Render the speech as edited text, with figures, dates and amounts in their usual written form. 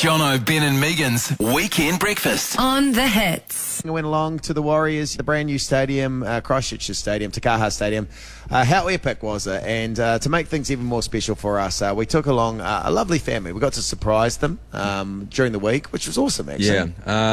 Jono, Ben and Megan's Weekend Breakfast. On the Hits. I went along to the Warriors, the brand new stadium, Christchurch's stadium, Takaha Stadium. How epic was it? And to make things even more special for us, we took along a lovely family. We got to surprise them during the week, which was awesome, actually. Yeah.